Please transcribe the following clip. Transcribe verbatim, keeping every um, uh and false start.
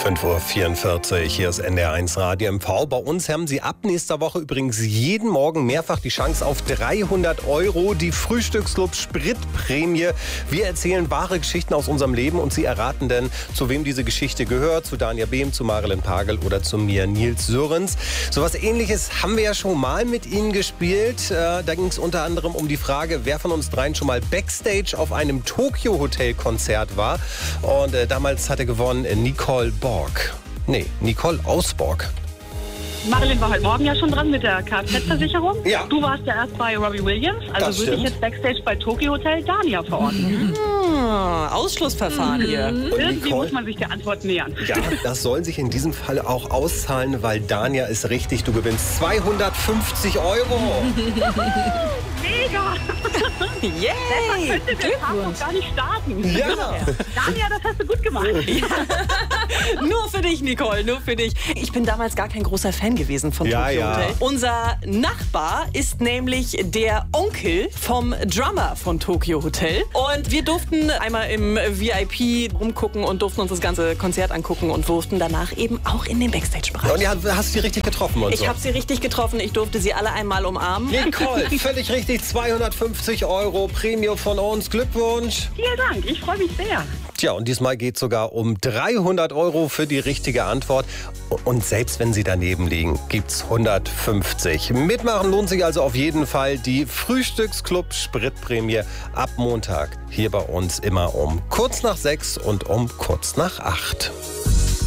fünf Uhr vierundvierzig, hier ist N D R eins Radio M V. Bei uns haben Sie ab nächster Woche übrigens jeden Morgen mehrfach die Chance auf dreihundert Euro, die Frühstücksclub Spritprämie. Wir erzählen wahre Geschichten aus unserem Leben und Sie erraten dann, zu wem diese Geschichte gehört. Zu Dania Behm, zu Marilyn Pagel oder zu mir, Nils Sörens. So was Ähnliches haben wir ja schon mal mit Ihnen gespielt. Äh, da ging es unter anderem um die Frage, wer von uns dreien schon mal Backstage auf einem Tokyo-Hotel-Konzert war. Und äh, damals hatte gewonnen Nicole Borg. Nee, Nicole Ausborg. Marilyn war heute Morgen ja schon dran mit der Kfz-Versicherung. Ja. Du warst ja erst bei Robbie Williams. Also Das würde ich stimmt. jetzt Backstage bei Tokyo Hotel Dania verorten. Ah, Ausschlussverfahren hier. Irgendwie Nicole? muss man sich der Antwort nähern. Ja, das soll sich in diesem Fall auch auszahlen, weil Dania ist richtig. Du gewinnst zweihundertfünfzig Euro. Mega! Yay! Könnte der Tag noch gar nicht starten. Ja. Dania, das hast du gut gemacht. Nur für dich, Nicole, nur für dich. Ich bin damals gar kein großer Fan gewesen von Ja, Tokyo ja. Hotel. Unser Nachbar ist nämlich der Onkel vom Drummer von Tokyo Hotel. Und wir durften einmal im V I P rumgucken und durften uns das ganze Konzert angucken und durften danach eben auch in den Backstage-Bereich. Und ja, hast du sie richtig getroffen und Ich so. habe sie richtig getroffen. Ich durfte sie alle einmal umarmen. Nicole, völlig richtig. zweihundertfünfzig Euro Prämie von uns. Glückwunsch. Vielen Dank, ich freue mich sehr. Tja, und diesmal geht es sogar um dreihundert Euro für die richtige Antwort. Und selbst wenn Sie daneben liegen, gibt's hundertfünfzig. Mitmachen lohnt sich also auf jeden Fall. Die Frühstücksclub Spritprämie ab Montag hier bei uns immer um kurz nach sechs und um kurz nach acht.